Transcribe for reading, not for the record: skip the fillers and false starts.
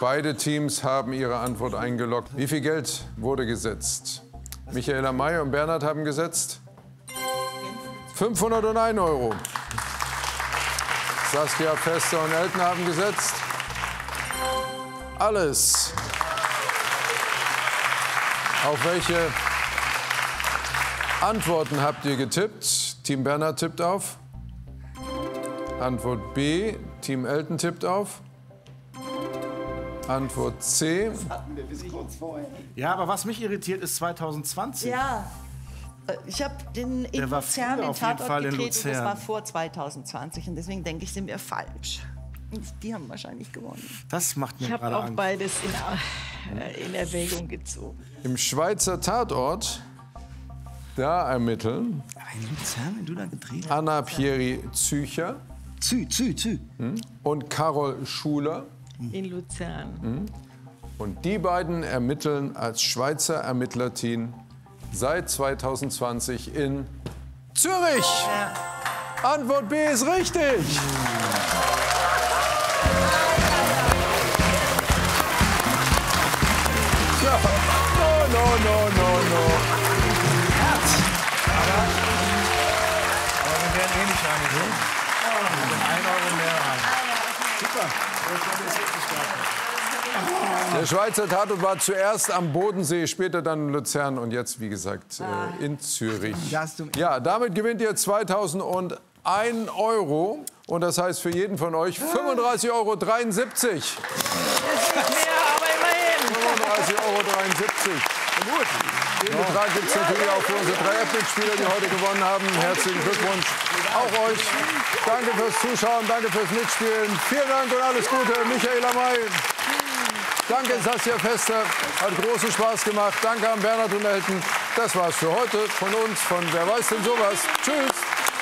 Beide Teams haben ihre Antwort eingeloggt. Wie viel Geld wurde gesetzt? Michaela May und Bernhard haben gesetzt 501 €. Saskia Pfester und Elton haben gesetzt alles. Auf welche Antworten habt ihr getippt? Team Bernhard tippt auf. Antwort B. Team Elton tippt auf. Antwort C. Ja, aber was mich irritiert, ist 2020. Ja, ich habe den in war Luzern früher den auf jeden Tatort Fall in gedreht und das Luzern. war vor 2020 und deswegen denke ich, sind wir falsch. Und die haben wahrscheinlich gewonnen. Das macht mir Ich habe gerade auch Angst. beides in Erwägung gezogen. Im Schweizer Tatort, da ermitteln Aber in Luzern, wenn du da gedreht hast? Anna Pieri Zücher Zü. und Carol Schuler. In Luzern. Und die beiden ermitteln als Schweizer Ermittlerteam seit 2020 in Zürich. Antwort B ist richtig. Ja. No. Aber wir werden eh nicht rein. Wir sind 1 € mehr rein. Super. Der Schweizer Tatort war zuerst am Bodensee, später dann in Luzern und jetzt, wie gesagt, in Zürich. Ja, damit gewinnt ihr 2001 € und das heißt für jeden von euch 35,73 €. Das ist mehr, aber immerhin. 35,73 €. Gut. Den Betrag gibt es natürlich auch für unsere 3 Epic-Spieler, die heute gewonnen haben. Herzlichen Glückwunsch auch euch. Danke fürs Zuschauen, danke fürs Mitspielen. Vielen Dank und alles Gute, Michaela May. Danke, Saskia Pfester. Hat großen Spaß gemacht. Danke an Bernhard und Elton. Das war's für heute von uns, von Wer weiß denn sowas. Tschüss.